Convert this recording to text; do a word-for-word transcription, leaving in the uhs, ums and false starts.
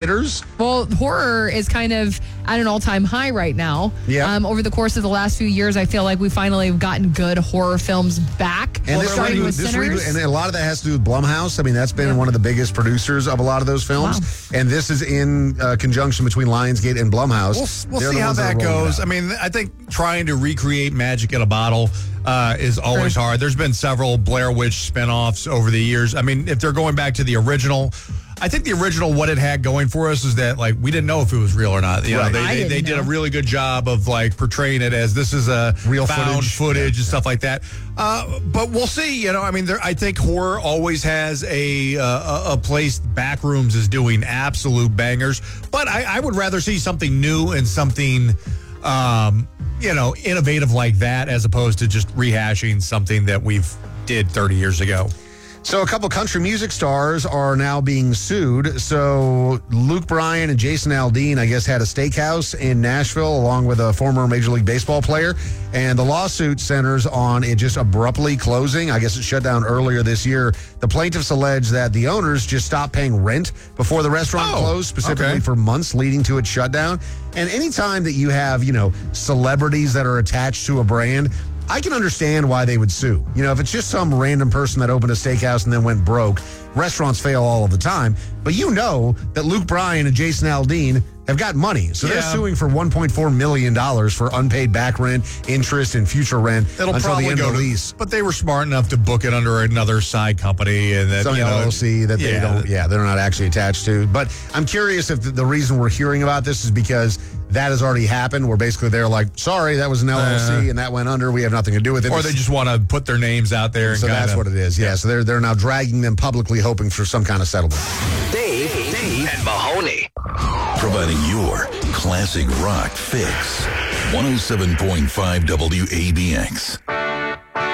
Sinners? Well, horror is kind of at an all-time high right now. Yeah. Um, over the course of the last few years, I feel like we finally have gotten good horror films back. And well, this, starting reboot, with this Sinners. reboot, and a lot of that has to do with Blumhouse. I mean, that's been yeah. one of the biggest producers of a lot of those films. Wow. And this is in uh, conjunction between Lionsgate and Blumhouse. We'll, we'll see how that goes. I mean, I think trying to recreate magic in a bottle uh, is always hard. There's been several Blair Witch spinoffs over the years. I mean, if they're going back to the original, I think the original, what it had going for us is that, like, we didn't know if it was real or not. You right. know, they, they, they did a really good job of, like, portraying it as this is a real found footage, footage yeah. and stuff like that. Uh, but we'll see. You know, I mean, there, I think horror always has a uh, a place. Backrooms is doing absolute bangers. But I, I would rather see something new and something, um, you know, innovative like that as opposed to just rehashing something that we've did thirty years ago. So a couple country music stars are now being sued. So Luke Bryan and Jason Aldean, I guess, had a steakhouse in Nashville along with a former Major League Baseball player. And the lawsuit centers on it just abruptly closing. I guess it shut down earlier this year. The plaintiffs allege that the owners just stopped paying rent before the restaurant oh, closed, specifically okay. for months leading to its shutdown. And anytime that you have, you know, celebrities that are attached to a brand, I can understand why they would sue. You know, if it's just some random person that opened a steakhouse and then went broke, restaurants fail all of the time. But you know that Luke Bryan and Jason Aldean have got money. So yeah. they're suing for one point four million dollars for unpaid back rent, interest, and future rent It'll until probably the end go of the to, lease. But they were smart enough to book it under another side company. And that, Some you know, L L C that yeah, they don't, yeah, they're not actually attached to. But I'm curious if the, the reason we're hearing about this is because that has already happened, where basically they're like, sorry, that was an L L C uh, and that went under. We have nothing to do with it. Or they just want to put their names out there. And so kinda, that's what it is. Yeah. yeah. So they're they're now dragging them publicly, hoping for some kind of settlement. Dave, Dave, and Mahoney. Providing your classic rock fix. one oh seven point five W A B X.